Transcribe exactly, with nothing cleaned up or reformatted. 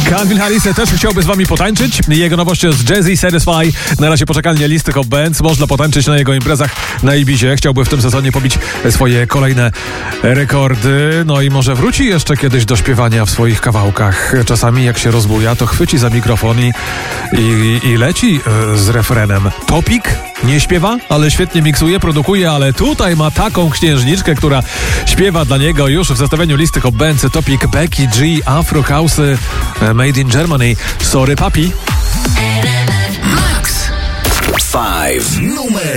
Calvin Harris też chciałby z wami potańczyć. Jego nowość z Jazzy Satisfy. Na razie poczekalnie listy Hot Bands. Można potańczyć na jego imprezach na Ibizie. Chciałby w tym sezonie pobić swoje kolejne rekordy. No i może wróci jeszcze kiedyś do śpiewania w swoich kawałkach. Czasami jak się rozbuja, to chwyci za mikrofon i, i, i leci z refrenem. Topik nie śpiewa, ale świetnie miksuje, produkuje, ale tutaj ma taką księżniczkę, która śpiewa dla niego już w zestawieniu listy Hot Bands. Topik, Becky G, Afro House, Made in Germany. Sorry, papi. Max. Five. Numer